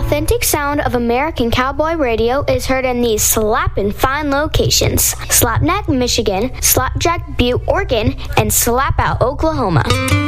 authentic sound of American cowboy radio is heard in these slappin' fine locations: Slapneck, Michigan, Slapjack, Butte, Oregon, and Slapout, Oklahoma.